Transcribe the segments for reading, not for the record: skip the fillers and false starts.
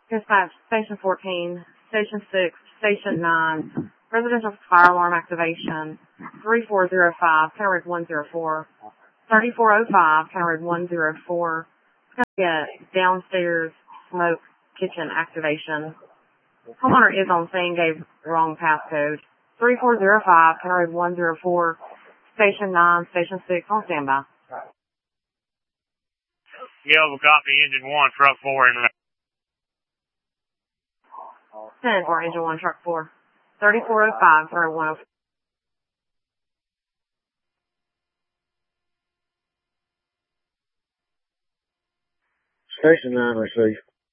Dispatch, Station 14, Station 6, Station 9, residential fire alarm activation, 3405, counter read 104, 3405, counter read 104, downstairs smoke kitchen activation. Homeowner is on scene, gave wrong passcode. 3405, counter read 104, Station 9, Station 6, on standby. Yellow copy, engine 1, truck 4 in the 10 or engine 1, truck 4. 3405, counter read 104. Station 9, receive.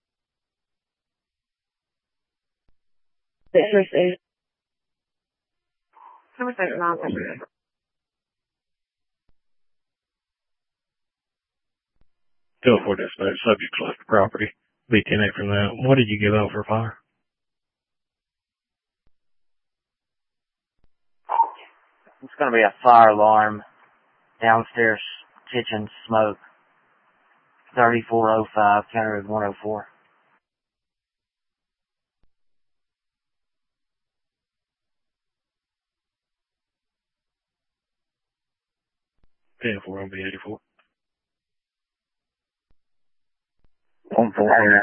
Receive. Station 9, Station 6. 204 dispatch, subject left the property. Be 10-8 from that. What did you give out for fire? It's going to be a fire alarm, downstairs kitchen smoke, 3405, counter read 104. Yeah, 4 on B84. 114.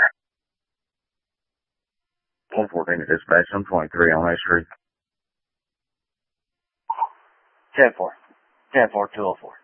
114 to dispatch, I'm 23 on that street. 10-4. 10-4, 204.